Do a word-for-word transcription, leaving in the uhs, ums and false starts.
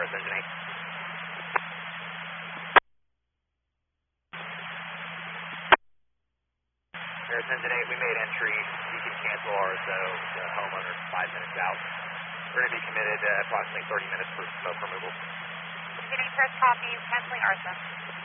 Harris Engine eight. Harris Engine eight, we made entry. You can cancel R S O, the homeowner, five minutes out. We're going to be committed uh, approximately thirty minutes for smoke removal. Getting first copy, canceling R S O.